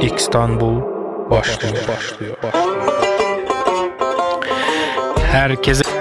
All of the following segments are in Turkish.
İstanbul başlıyor. Herkese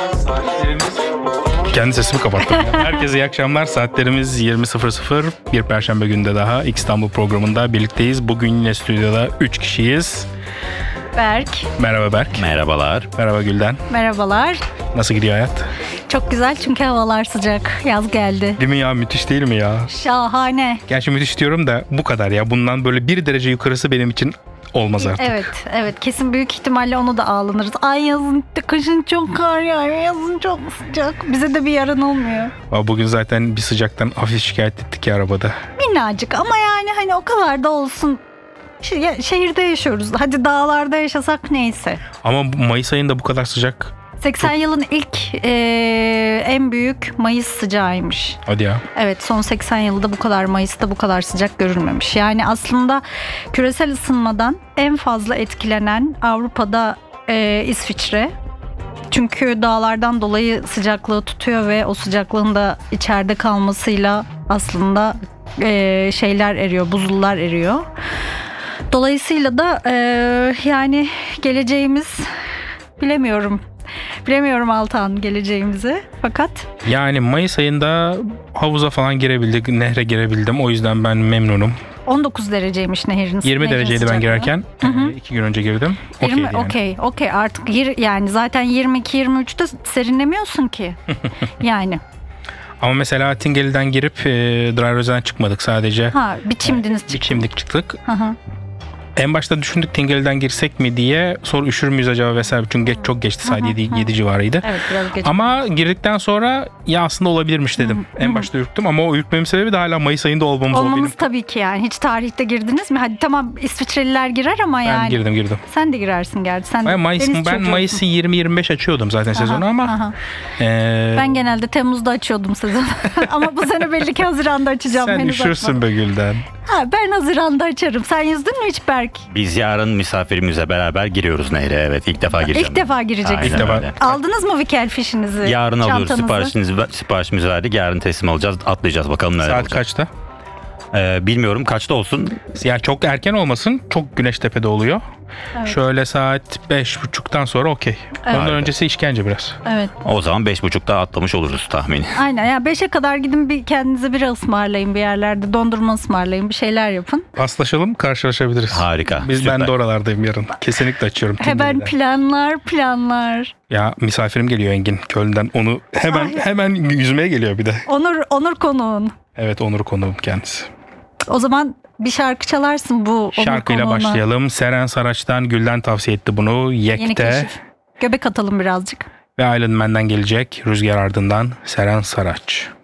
kendi sesimi kapattım. Herkese iyi akşamlar. Saatlerimiz 20.00. Bir Perşembe günde daha İstanbul programında birlikteyiz. Bugün yine stüdyoda 3 kişiyiz. Berk. Merhaba Berk. Merhabalar. Merhaba Gülden. Merhabalar. Nasıl gidiyor hayat? Çok güzel çünkü havalar sıcak. Yaz geldi. Değil mi ya? Müthiş değil mi ya? Şahane. Gerçi müthiş diyorum da bu kadar ya. Bundan böyle 1 derece yukarısı benim için olmaz artık. Evet. Kesin büyük ihtimalle onu da ağlanırız. Ay yazın, kışın çok kar yağıyor. Yazın çok sıcak. Bize de bir yarın olmuyor. Bugün zaten bir sıcaktan hafif şikayet ettik ya arabada. Minnacık ama yani hani o kadar da olsun. Şehirde yaşıyoruz. Hadi dağlarda yaşasak neyse. Ama Mayıs ayında bu kadar sıcak. 80 yılın ilk en büyük Mayıs sıcağıymış. Hadi ya. Evet, son 80 yılda bu kadar Mayıs'ta bu kadar sıcak görülmemiş. Yani aslında küresel ısınmadan en fazla etkilenen Avrupa'da İsviçre. Çünkü dağlardan dolayı sıcaklığı tutuyor ve o sıcaklığın da içeride kalmasıyla aslında şeyler eriyor, buzullar eriyor. Dolayısıyla da yani geleceğimiz Bilemiyorum Altan geleceğimizi fakat. Yani Mayıs ayında havuza falan girebildik, nehre girebildim. O yüzden ben memnunum. 19 dereceymiş nehirin. 20 dereceydi sıcaklığı. ben girerken. 2 gün önce girdim. 20 yani. okey artık yani zaten 22-23'te serinlemiyorsun ki. Yani. Ama mesela Tingeli'den girip Dragöz'den çıkmadık sadece. Biçimdiniz Biçimdik çıktık. Hı. En başta düşündük Tingeli'den girsek mi diye. Sonra üşür müyüz acaba vesaire. Çünkü çok geçti. Saat 7 civarıydı. Evet, biraz geç. Ama girdikten sonra ya aslında olabilirmiş dedim. En başta ürktüm ama o ürkmemin sebebi de hala Mayıs ayında olmamız tabii ki yani. Hiç tarihte girdiniz mi? Hadi tamam İsviçreliler girer ama yani. Ben girdim. Sen de girersin gerçi. Sen ben Mayıs'ı 20-25 açıyordum zaten sezonu ama. Ben genelde Temmuz'da açıyordum sezonu. Ama bu sene belli ki Haziran'da açacağım. Sen üşürsün be Gülden. Ben Haziran'da açarım. Sen yüzdün mü hiç Berk? Biz yarın misafirimizle beraber giriyoruz nehre. Evet, ilk defa gireceğim. İlk defa gireceksiniz. İlk defa. Aldınız mı Vikel fişinizi? Yarın alıyoruz. Siparişimizi verdik. Yarın teslim alacağız. Atlayacağız. Bakalım neler olacak. Saat kaçta? Bilmiyorum. Kaçta olsun? Yani çok erken olmasın. Çok Güneştepe'de oluyor. Evet. Şöyle saat 5.30'dan sonra okey. Evet. Ondan öncesi işkence biraz. Evet. O zaman 5.30'da atlamış oluruz tahmini. Aynen ya 5'e kadar gidin kendinize bira ısmarlayın bir yerlerde. Dondurma ısmarlayın. Bir şeyler yapın. Paslaşalım, karşılaşabiliriz. Harika. Ben de oralardayım yarın. Kesinlikle açıyorum. Hemen planlar. Ya misafirim geliyor Engin Köln'den. Onu hemen yüzmeye geliyor bir de. Onur konuğun. Evet, Onur konuğum kendisi. O zaman bir şarkı çalarsın bu şarkıyla konuğuna. Başlayalım. Seren Saraç'tan Gülden tavsiye etti bunu. Yekte. Göbek atalım birazcık. Ve Island Man'den gelecek Rüzgar ardından Seren Saraç.